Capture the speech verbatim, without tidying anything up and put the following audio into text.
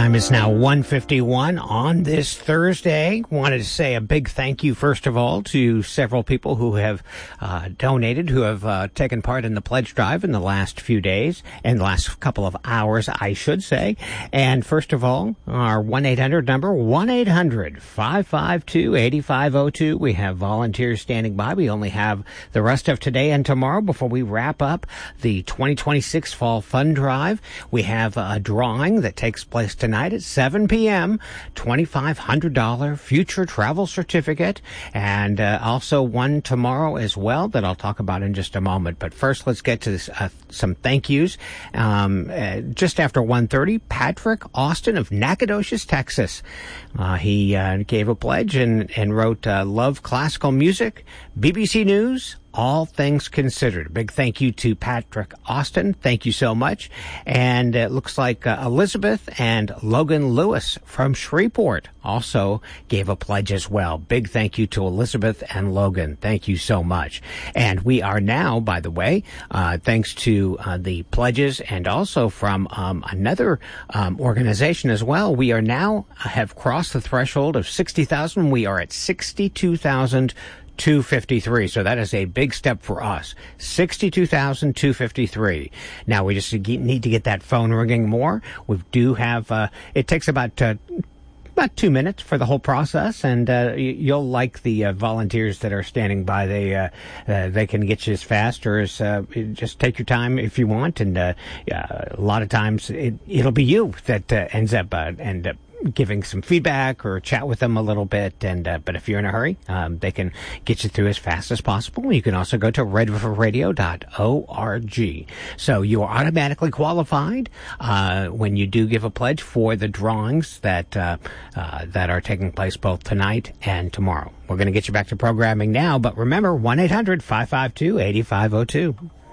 time is now one fifty-one on this Thursday. Wanted to say a big thank you, first of all, to several people who have uh, donated, who have uh, taken part in the pledge drive in the last few days, and the last couple of hours, I should say. And first of all, our one eight hundred number, one eight hundred, five five two, eight five zero two. We have volunteers standing by. We only have the rest of today and tomorrow before we wrap up the twenty twenty-six Fall Fund Drive. We have a drawing that takes place tonight at seven p.m., twenty-five hundred dollars future travel certificate, and uh, also one tomorrow as well that I'll talk about in just a moment. But first, let's get to this, uh, some thank yous. Um, uh, just after one thirty, Patrick Austin of Nacogdoches, Texas. Uh, he uh, gave a pledge and, and wrote, uh, love classical music, B B C News, all things considered. A big thank you to Patrick Austin. Thank you so much. And it looks like uh, Elizabeth and Logan Lewis from Shreveport also gave a pledge as well. Big thank you to Elizabeth and Logan. Thank you so much. And we are now, by the way, uh, thanks to uh, the pledges and also from um, another um, organization as well, we are now uh, have crossed the threshold of sixty thousand. We are at sixty-two thousand two hundred fifty-three. So that is a big step for us. sixty-two thousand two hundred fifty-three. Now we just need to get that phone ringing more. We do have, uh, it takes about, uh, about two minutes for the whole process, and uh, you'll like the uh, volunteers that are standing by. They uh, uh, they can get you as fast or as uh, just take your time if you want. And uh, uh, a lot of times it, it'll be you that uh, ends up uh, end up giving some feedback or chat with them a little bit. And uh, but if you're in a hurry, um, they can get you through as fast as possible. You can also go to red river radio dot org. So you are automatically qualified uh, when you do give a pledge for the drawings that uh, uh, that are taking place both tonight and tomorrow. We're going to get you back to programming now, but remember, one eight hundred, five five two, eight five zero two.